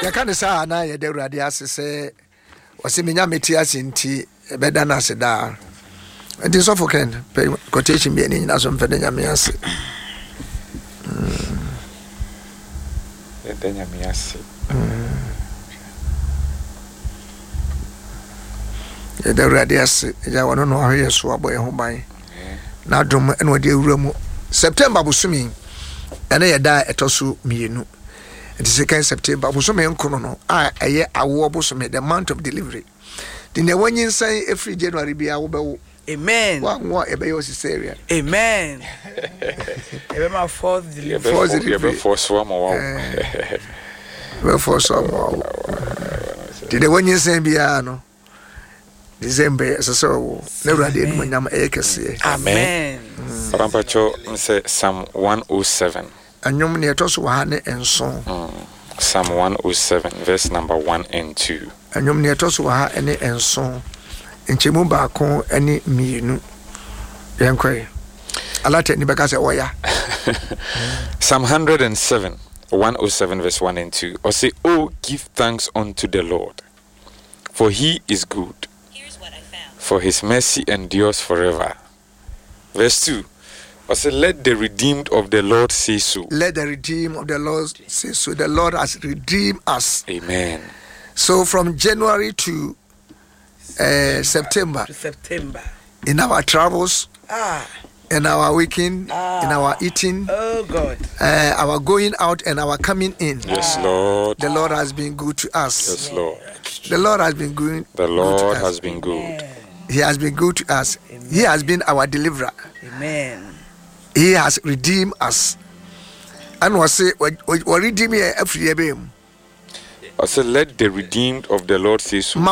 Yakane sa na ye de Awurade ase se wose menya meti ase nti beda na ase da. Enti so for ken quotation bi ni na so mfede nyame ase. Beda nyame ase. Ye de Awurade ase ya wono no ahwe so aboye ho ban. Na dom ene wode awura mu September busumi ene ye da etoso mienu. It is 2nd September. Busome nkono no eye awo busome the month of delivery. The ne wanyin san every January bia wo bewo. Amen. Wa nwo ebe yo cesarean. Amen. Ebe ma fourth delivery. Ebe force wa ma wa. Ebe force wa ma. The ne wanyin san bia no. December so na Awurade enu nyam eye kese. Amen. Rampacho nse Psalm 107. Anyom ne etoso wa ne enson. Psalm 107 verse number 1 and 2. Anyom ne etoso wa ne enson. Enchemu ba kon ene mienu. Yankwe. Alate ni beka se oya. Psalm 107 verse 1 and 2. Or say, "Oh, give thanks unto the Lord, for he is good. Here's what I found. For his mercy endures forever." Verse 2. I say, "Let the redeemed of the Lord say so." Let the redeemed of the Lord say so. The Lord has redeemed us. Amen. So from January to September, in our travels, in our weekend, in our eating, our going out and our coming in. Yes, Lord. The Lord has been good to us. Yes, Lord. The Lord has been good. The Lord has been good. He has been good to us. Amen. He has been our deliverer. Amen. He has redeemed us. And we say, we redeem here every year. I said, "Let the redeemed of the Lord say so."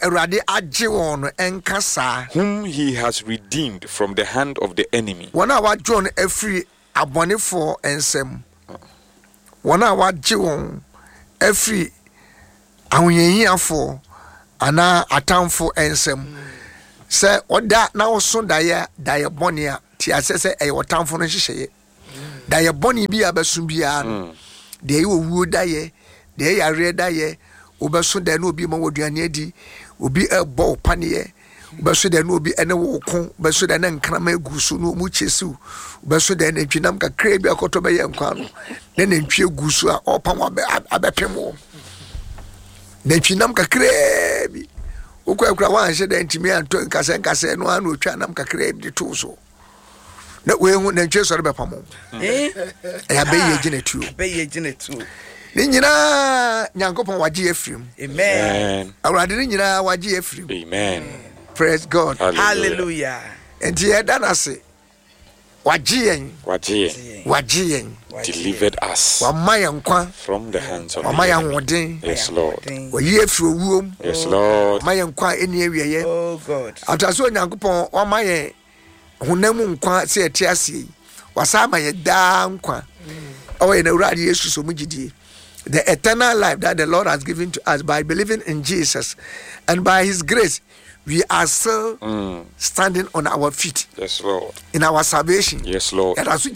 Whom he has redeemed from the hand of the enemy. Wana wa John every abone for ensem. Wana wa John every awunyehia for ana atamfo ensem. Say oda na oso daye bonia ti asese e wotamfo no hyehyeye. Daye boni bi abesu bia no. De owu daye de yare daye obeso de na obi ma woduane adi obi ebo paniye obeso de na obi ene wo ko obeso de na nkrama egusu no mu chesiu obeso de na twinam kakra bi akoto be ye nkwa no na ntwe egusu a opam abepemo na twinam kakra bi ukwa wan hye de ntimi anto nkase no an otwa nam kakra bi to so na we hu na ntwe so bepamo ya be ye gine tu ni nyina Nyankopon waje afrim. Amen. Awurade ni nyina waje afrim. Amen. Praise God. Hallelujah. Enti edanase waje yen Delivered us wamayankwa from the hands of wamayanwoden. Yes, Lord. Waye afiri owuom. Yes, Lord. Wamayankwa eni awieye. Oh God. Ataso Nyankopon wamaye hunamu nkwa se etiase wasama ye da nkwa. Oye na Awurade Yesu so mugidie. The eternal life that the Lord has given to us by believing in Jesus and by his grace, we are still standing on our feet. Yes, Lord. In our salvation. Yes, Lord. Adomniti.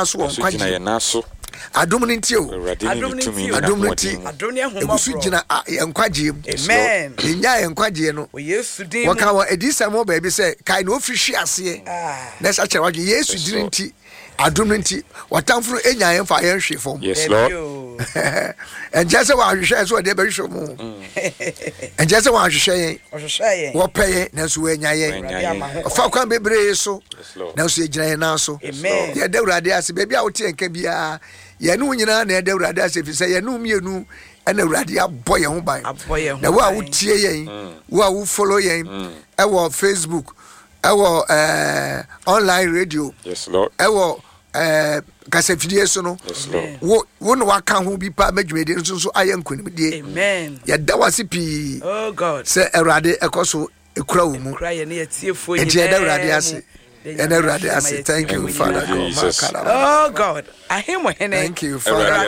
Amen. No. Waka wa edisa mo baby say kai no ofihwe ase. Na sa kire wadwe Yesu dirinti adomniti watamfuru enya yemfa yenhwe fom. Yes, Lord. And just wa hwehwe so de be hwe mo. And just wa hwehwe yen. Wo pay na so enya yen. Fa kwan bebre so. Na so ejina yen na so. Amen. Ya Awurade ase baby a wote enka bia ye no nyina na Awurade ase fi say ye no mienu ana Awurade aboye ho ban. Na wo a wotie yen, wo a wo follow yen, e wo Facebook, e wo online radio. Yes, Lord. E wo kasafidie so no. Yes, Lord. Wo no waka ho bi pa madwumede nso ayankonimdie. Amen. Ya da wase pi. Oh God. Say Awurade ekoso ekura wo mu. Ekura ye na yetiefo yin. Enti Awurade ase. And Awurade ase. Thank you, Father God. Oh God. Ahimo hene. Thank you, Father.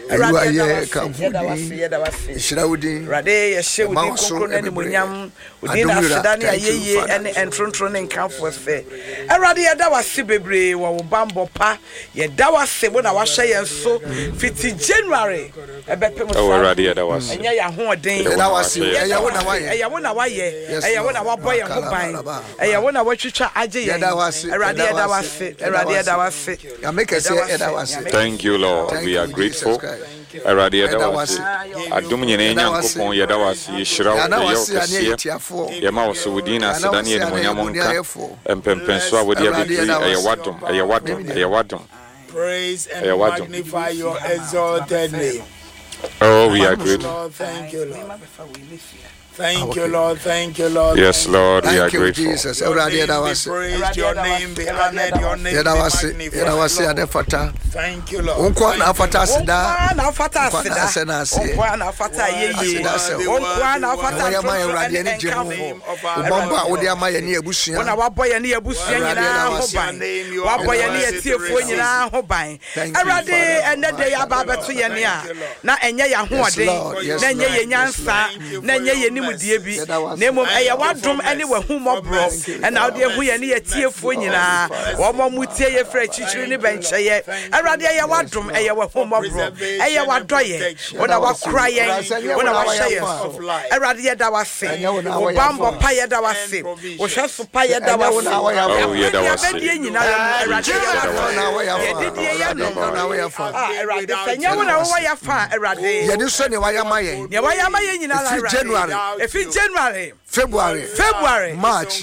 Awurade kamfudi Shirawudi Rade yɛhyɛ wo din Maso konkro no ebebree. animuonyam wo din na Adomira, aseda ne thank you, ayɛyie Father. ne ɛntrontro ne nkamfo sɛ Awurade yɛda wase bebree wɔ wo bambɔ pa yɛda wase wo na wahyɛ yɛn so fiti January ɛbɛpem Oh, Awurade, yɛda wo ase. ɛnyɛ yɛ ahoɔden Yɛda wo ase. Ɛyɛ wo na wayɛ. ɛyɛ wo na wayɛ Yes, ɛyɛ wo na Lord. wabɔ yɛn ho ban Makalababa. ɛyɛ wo na watwitwa agye yɛn Yɛda wo ase. Awurade Yɛda wo yɛda ase. wase Yɛda Awurade wo yɛda ase. wase Nyame kɛseɛ yɛda wo ase. Thank you, Lord. Thank We are you, grateful. Jesus Christ. Awurade, yɛda Yɛda wo wo ase. ase. Adom nyinaa Yɛda wo ase. Nyankopɔn, yɛda wo ase. Yɛhyira wo, Yɛda wo yɛyɛ wo ase a ne yɛ kɛseɛ. tiafoɔ. Yɛma wo so wo din na Yɛda aseda wo ne ase a ne animuonyam yɛ nka. bɔneayɛfoɔ. Mpɛmpɛnso a wode Awurade, abɛduru yɛda wo ɛyɛ ase. w'adom, ɛyɛ w'adom, ɛyɛ w'adom. Praise and Ɛyɛ w'adom. magnify your exalted name. Oh, we are grateful. Lord, thank you, Lord. Thank you, Lord. Thank you, Lord. Yes, Lord, we are Thank you, grateful. Jesus. Your Awurade name yɛda wo be ase. praised, your name be honored, your name be Yɛda wo ase. Yɛda wo ase a magnified. ne fata. Thank you, Lord. Wo nko na afata ase daa. Wonkwa na afata Nkwa na asɛ na aseda aseɛ. wonkwa na afata ayɛyie Aseda asɛ. wonkwa na afata Na wɔyɛ ma yɛn ntonto Awurade ne ani gye ho. nkamfo Wo bɔmbɔ a wode ama yɛn ne abusua. wo na wabɔ yɛn ne yɛabusua Awurade, nyinaa yɛda wo ho ase. ban Yɛda wabɔ wo yɛn ne ase. yɛtiefoɔ nyinaa ho ban Thank you, Awurade Father. ɛnnɛ da yɛ aba abɛto yɛn a na ɛnyɛ yɛn Yes, Lord. ahoɔden Yes, na ɛnyɛ Lord. yɛn nyansa na ɛnyɛ yɛn nimdeɛ bi Yɛda wo ase. na mmom ɛyɛ w'adom ne w'ahummɔborɔ Thank you, ɛna wode ahu yɛn ne yɛtiefoɔ nyinaa wɔmmɔ mu tie yɛfrɛ akyirikyiri ne bɛnkyɛeɛ Awurade ɛyɛ w'adom ɛyɛ w'ahummɔborɔ ɛyɛ w'adɔyɛ wo na wakora yɛn wo na wahyɛ yɛn so Awurade yɛda w'ase wo bambɔ pa yɛda w'ase wo hwɛ so pa yɛda Ɛnyɛ wo na w'ase wɔyɛ Oh, yɛda wo ase. yɛbɛdie nyinaa Awurade yɛda Ɛnyɛ na w'ase wɔyɛ afa. yɛdidie yɛ no Ɛnyɛ na wɔyɛ afa. Awurade sɛ nyɛ wo na wowɔ yɛ fa Awurade Yɛde so ne wayɛ ma yɛn. nea wɔyɛ ama yɛn nyinaa Ɛfiri January. ɛfiri January February. March,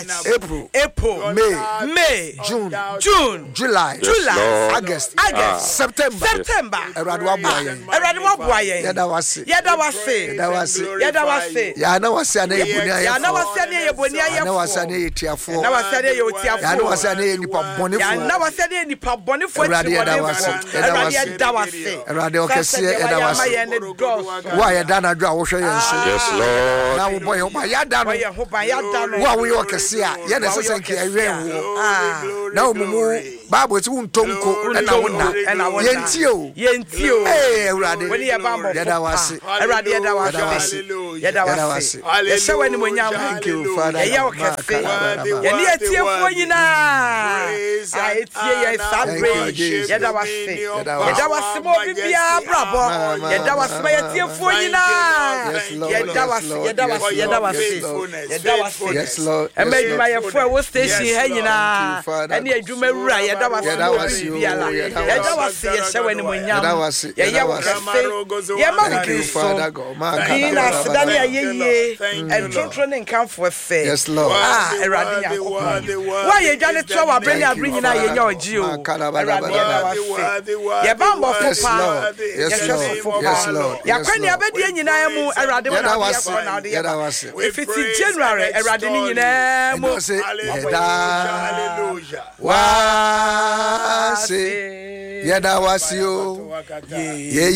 April, May, June, July, Lord. August, August, September. Awurade Awurade waboa yɛn. waboa yɛn Yɛda wo ase. yɛda wase Yɛda wo ase. yɛda wase Yɛana wase a na yɛ bɔne yɛana ayɛfoɔ. wase ne yɛ bɔne Yɛana wase a na ayɛfoɔ yɛ tiafoɔ. yɛana wase ne yɛ Yɛana wase a otiafoɔ na yɛ nipa yɛana bɔnefoɔ. wase ne yɛ nipa bɔnefoɔ Awurade, yɛda wase. Yɛda Awurade wase. yɛda wase Awurade, ɔkɛseɛ, yɛda wase. dɔɔso Wo a yɛda anadwo a wohwɛ yɛn so. Yes, Lord. Na wobɔ yɛn ho ban. Yɛada no. wɔyɛ ho ban yɛada no Wo a woyɛ ɔkɛse a yɛn na ɛsɛ sɛ nka yɛwɛn wo. Na wo mu Bible sɛ wontɔ nko ɛna wo na. Yɛntie o. yɛntie o Ee, Awurade. wɔne yɛ bambɔ Yɛda wo ase. Awurade yɛda wo Yɛda wo ase ase. yɛda wo Yɛda wo ase ase. yɛhyɛ wɔ animuonyam Thank you, Father. yɛyɛ wo kɛse yɛne yɛtiefoɔ nyinaa a ɛtie yɛn saa Thank berɛ you, yi Jesus. yɛda wo ase Yɛda wo ase. yɛda wo ase ma obi biara brabɔ yɛda wo ase ma yɛtiefoɔ nyinaa Yes, Lord. yɛda wo ase Yes, Lord. yɛda wo ase Yes, yɛda wo Lord. ase Yes, Lord. yɛda wo ase Yes, Lord. ɛma Yes, Lord. adwumayɛfoɔ a ɛwɔ station ha Thank you, nyinaa Father. ɛne adwuma wura yɛda wo ase Yɛda ma wo obi ase, o. biara yɛda wo ase yɛhyɛ wɔ animuonyam Yɛda wo ase. yɛyɛ Yɛda wo wo ase. kɛse yɛma wo Thank you, din Father so God. Ma din na kada aseda ne baba. ayɛyie Thank you, ɛntontoro ne nkamfoɔ sɛ Yes, Lord. Awurade Nyankopɔn wo a yɛdwa ne toa wɔ abere ne abere nyinaa yɛnya ɔgye o Ma kada baba. Awurade yɛda wo ase yɛba mbɔfo Yes, pa Lord. Yes, yɛhwɛ Lord. sofo Yes, pa Lord. Yes, yɛakɔ ne Lord. abɛdeɛ nyinaa mu Awurade wo na Yɛda wo wode ase. yɛkɔ na wode Yɛda wo yɛba ase. ɛfiti January Awurade ne nyinaa Ɛna mu ɔsɛ yɛda Hallelujah. wase. Yɛda wase o.